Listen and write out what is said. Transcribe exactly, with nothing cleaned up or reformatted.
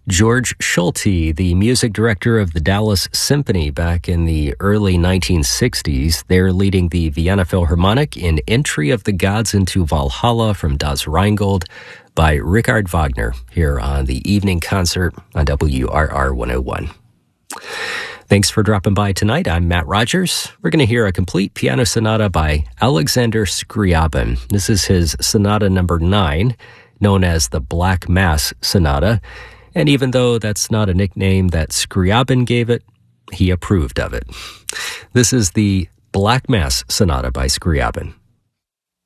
George Schulte, the music director of the Dallas Symphony back in the early nineteen sixties. They're leading the Vienna Philharmonic in Entry of the Gods into Valhalla from Das Rheingold by Richard Wagner here on the evening concert on W R R one oh one. Thanks for dropping by tonight. I'm Matt Rogers. We're going to hear a complete piano sonata by Alexander Scriabin. This is his sonata number nine, known as the Black Mass Sonata. And even though that's not a nickname that Scriabin gave it, he approved of it. This is the Black Mass Sonata by Scriabin.